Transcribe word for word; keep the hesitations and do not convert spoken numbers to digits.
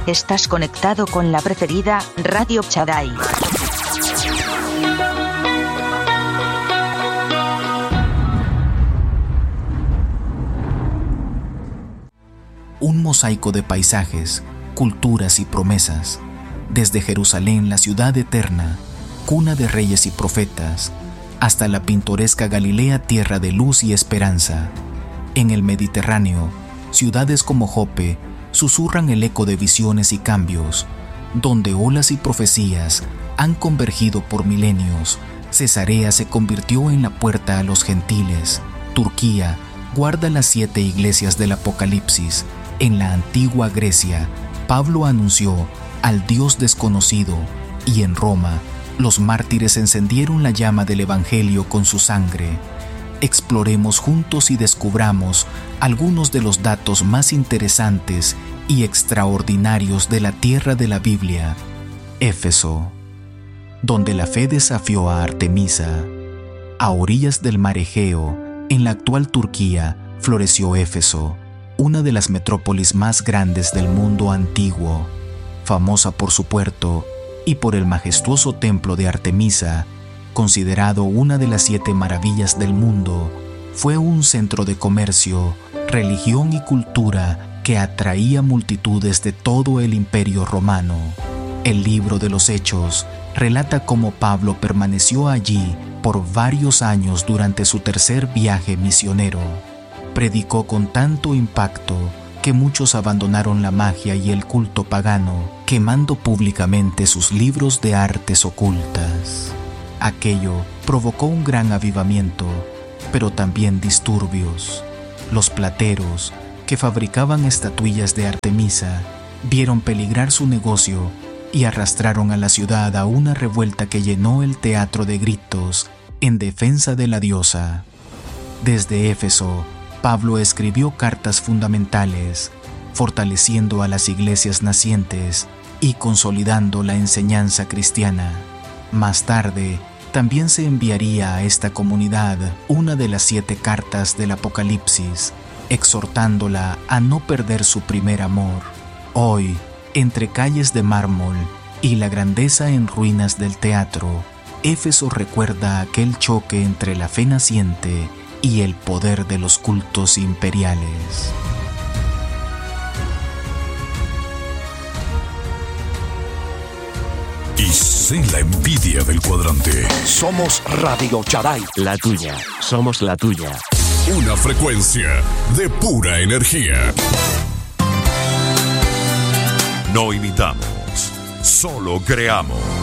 Estás conectado con la preferida, Radio Shaddai. Un mosaico de paisajes, culturas y promesas, desde Jerusalén, la ciudad eterna, cuna de reyes y profetas, hasta la pintoresca Galilea, tierra de luz y esperanza. En el Mediterráneo, ciudades como Jope susurran el eco de visiones y cambios, donde olas y profecías han convergido por milenios. Cesarea se convirtió en la puerta a los gentiles. Turquía guarda las siete iglesias del Apocalipsis. En la antigua Grecia, Pablo anunció al Dios desconocido, y en Roma, los mártires encendieron la llama del Evangelio con su sangre. Exploremos juntos y descubramos algunos de los datos más interesantes y extraordinarios de la tierra de la Biblia. Éfeso, donde la fe desafió a Artemisa. A orillas del mar Egeo, en la actual Turquía, floreció Éfeso, una de las metrópolis más grandes del mundo antiguo, famosa por su puerto y por el majestuoso templo de Artemisa. Considerado una de las siete maravillas del mundo, fue un centro de comercio, religión y cultura que atraía multitudes de todo el Imperio Romano. El libro de los Hechos relata cómo Pablo permaneció allí por varios años durante su tercer viaje misionero. Predicó con tanto impacto que muchos abandonaron la magia y el culto pagano, quemando públicamente sus libros de artes ocultas. Aquello provocó un gran avivamiento, pero también disturbios. Los plateros, que fabricaban estatuillas de Artemisa, vieron peligrar su negocio y arrastraron a la ciudad a una revuelta que llenó el teatro de gritos en defensa de la diosa. Desde Éfeso, Pablo escribió cartas fundamentales, fortaleciendo a las iglesias nacientes y consolidando la enseñanza cristiana. Más tarde, también se enviaría a esta comunidad una de las siete cartas del Apocalipsis, exhortándola a no perder su primer amor. Hoy, entre calles de mármol y la grandeza en ruinas del teatro, Éfeso recuerda aquel choque entre la fe naciente y el poder de los cultos imperiales. Y sé la envidia del cuadrante. Somos Radio Shaddai. La tuya. Somos la tuya. Una frecuencia de pura energía. No imitamos, solo creamos.